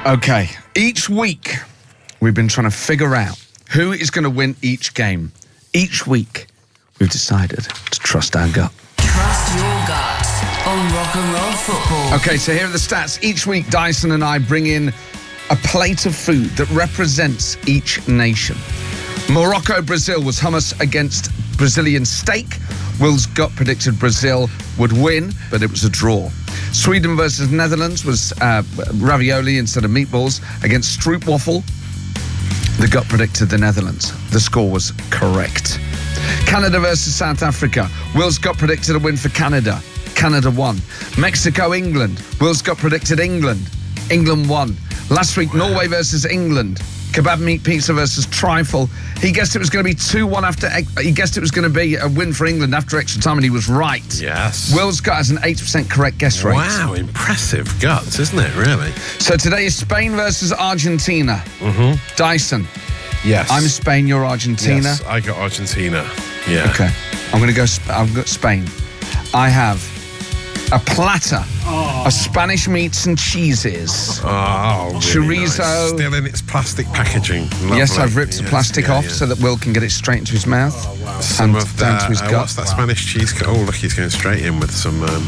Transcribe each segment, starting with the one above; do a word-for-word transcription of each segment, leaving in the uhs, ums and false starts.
Okay, each week we've been trying to figure out who is going to win each game. Each week we've decided to trust our gut. Trust your gut on Rock and Roll Football. Okay, so here are the stats. Each week Dyson and I bring in a plate of food that represents each nation. Morocco-Brazil was hummus against Brazilian steak. Will's gut predicted Brazil would win, but it was a draw. Sweden versus Netherlands was uh, ravioli instead of meatballs against stroopwafel. The gut predicted the Netherlands. The score was correct. Canada versus South Africa. Will's gut predicted a win for Canada. Canada won. Mexico-England. Will's gut predicted England. England won. Last week, wow. Norway versus England. Kebab meat pizza versus trifle. He guessed it was going to be two one after... He guessed it was going to be a win for England after extra time, and he was right. Yes. Will's gut has an eighty percent correct guess rate. Wow, impressive guts, isn't it, really? So today is Spain versus Argentina. Mm-hmm. Dyson. Yes. I'm Spain, you're Argentina. Yes, I got Argentina. Yeah. Okay. I'm going to go... Sp- I've got Spain. I have a platter oh. of Spanish meats and cheeses. Oh, really chorizo. Nice. Still in its plastic packaging. Lovely. Yes, I've ripped yes, the plastic yeah, off yeah. so that Will can get it straight into his mouth. Oh, wow. And Some of down that, to his uh, gut. what's that Spanish cheese? Oh, look, he's going straight in with some um,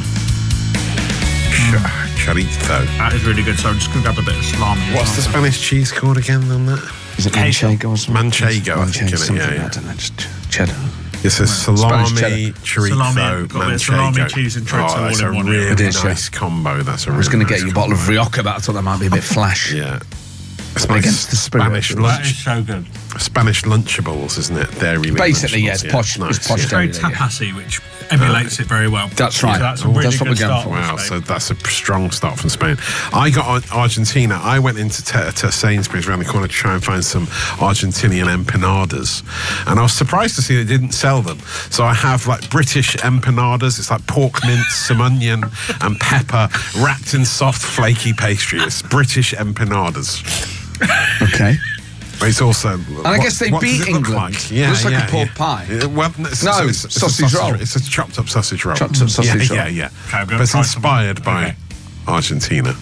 mm. chorizo. That is really good, so I'm just going to grab a bit of salami. What's the Spanish cheese called again on that? Is it Manchego or something? Manchego, I think, Manchego, yeah, yeah. I don't know, just cheddar. It says salami, chorizo, salami, manchego. salami, cheese and chorizo oh, that's all a in one. really It is, nice yeah. combo. That's a I was really going to nice get you a bottle of combo. Rioja, but I thought that might be a bit flash. Yeah. But against the spirit. Spanish That lunch. is so good. Spanish Lunchables, isn't it? Dairy Basically, yes, yeah, posh. nice, It's posh. yeah. Very Dairy, yeah. tapasy, which emulates it very well. That's right. So that's a Oh, really that's what good we're going start. for. Wow, Spain. so that's a strong start from Spain. I got Argentina. I went into t- to Sainsbury's around the corner to try and find some Argentinian empanadas, and I was surprised to see they didn't sell them. So I have like British empanadas. It's like pork mince, some onion and pepper wrapped in soft, flaky pastry. It's British empanadas. Okay. But it's also, and I guess they beat England. Like? Yeah, looks like yeah, a pork yeah. pie. Yeah, well, it's, no, it's, it's sausage, a sausage roll. It's a chopped up sausage roll. Chopped up sausage yeah, roll. Yeah, yeah. Okay, I'm gonna but it's try inspired some. by Okay. Argentina.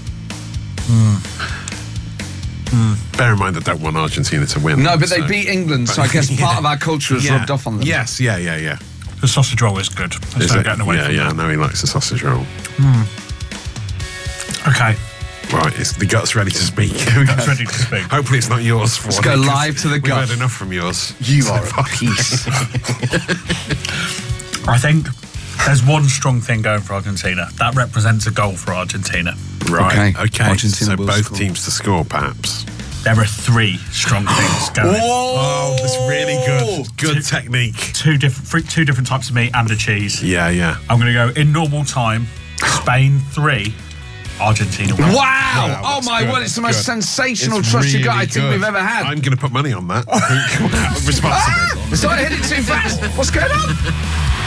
Mm. Mm. Bear in mind, I don't want Argentina to win. No, but so. they beat England, so I guess yeah. part of our culture has yeah. rubbed off on them. Yes, yeah, yeah, yeah. The sausage roll is good. There's Is no it? getting away yeah, from yeah. that. I know he likes the sausage roll. Mm. Okay. Right, it's, the gut's ready to speak. That's ready to speak. Hopefully it's not yours. For Let's one, go because live to the we've gut. heard enough from yours. You So are a far. piece. I think there's one strong thing going for Argentina. That represents a goal for Argentina. Right, Okay. okay. Argentina so will both score. teams to score, perhaps. There are three strong things going. Oh, that's really good. Good Two- technique. Two different, two different types of meat and a cheese. Yeah, yeah. I'm going to go in normal time. Spain three, Argentina one. Wow! Wow, Oh that's my good, word, it's the that's most good. sensational It's trust you really got I think good. we've ever had. I'm going to put money on that. I think. Responsibly. Ah! So I hit it too fast. What's going on?